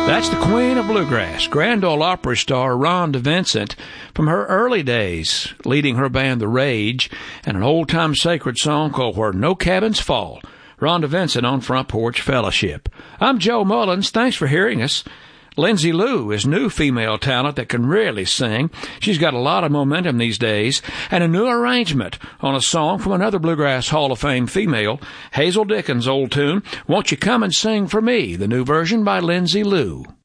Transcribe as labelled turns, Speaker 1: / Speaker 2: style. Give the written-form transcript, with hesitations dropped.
Speaker 1: That's the Queen of Bluegrass, Grand Ole Opry star Rhonda Vincent, from her early days, leading her band The Rage, and an old-time sacred song called Where No Cabins Fall. Rhonda Vincent on Front Porch Fellowship. I'm Joe Mullins. Thanks for hearing us. Lindsay Lou is new female talent that can really sing. She's got a lot of momentum these days, and a new arrangement on a song from another Bluegrass Hall of Fame female, Hazel Dickens' old tune, Won't You Come and Sing for Me, the new version by Lindsay Lou.